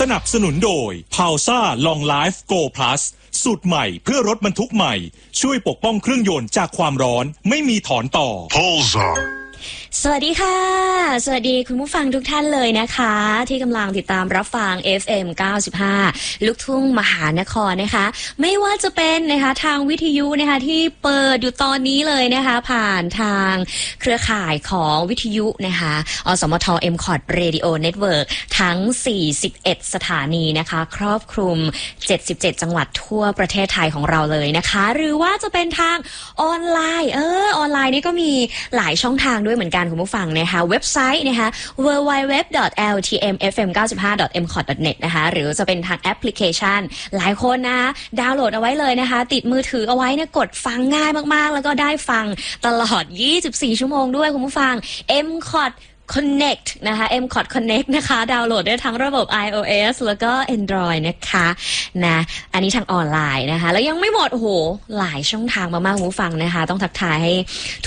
สนับสนุนโดย Pausa Long Life Go Plus สูตรใหม่เพื่อรถบรรทุกใหม่ช่วยปกป้องเครื่องยนต์จากความร้อนไม่มีถอนต่อ Pausa สวัสดีค่ะสวัสดีคุณผู้ฟังทุกท่านเลยนะคะที่กำลังติดตามรับฟัง FM 95ลูกทุ่งมหานครนะคะไม่ว่าจะเป็นนะคะทางวิทยุนะคะที่เปิดอยู่ตอนนี้เลยนะคะผ่านทางเครือข่ายของวิทยุนะคะอสมท MCOT Radio Network ทั้ง41สถานีนะคะครอบคลุม77จังหวัดทั่วประเทศไทยของเราเลยนะคะหรือว่าจะเป็นทางออนไลน์ออนไลน์นี่ก็มีหลายช่องทางด้วยเหมือนกันคุณผู้ฟังนะคะเว็บไซต์นะคะ www.ltmfm95.mcot.net นะคะหรือจะเป็นทางแอปพลิเคชันหลายคนนะดาวน์โหลดเอาไว้เลยนะคะติดมือถือเอาไว้เนี่ยกดฟังง่ายมากๆแล้วก็ได้ฟังตลอด24ชั่วโมงด้วยคุณผู้ฟัง MCOT Connect นะคะ MCOT Connect นะคะดาวน์โหลดได้ทั้งระบบ iOS แล้วก็ Android นะคะนะอันนี้ทางออนไลน์นะคะแล้วยังไม่หมดโอ้โหหลายช่องทางมากๆคุณผู้ฟังนะคะต้องทักทายให้